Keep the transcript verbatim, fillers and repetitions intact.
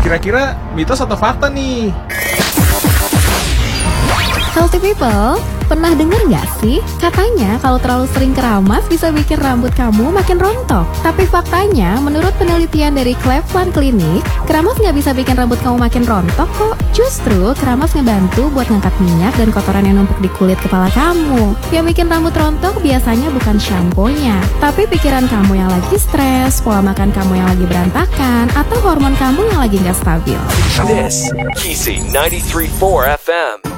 Kira-kira mitos atau fakta nih? Healthy people, pernah dengar nggak sih? Katanya kalau terlalu sering keramas bisa bikin rambut kamu makin rontok. Tapi faktanya, menurut penelitian dari Cleveland Clinic, keramas nggak bisa bikin rambut kamu makin rontok kok. Justru, keramas ngebantu buat ngangkat minyak dan kotoran yang numpuk di kulit kepala kamu. Yang bikin rambut rontok biasanya bukan shampoo-nya, tapi pikiran kamu yang lagi stres, pola makan kamu yang lagi berantakan, atau hormon kamu yang lagi nggak stabil. This, Kisi ninety-three point four F M.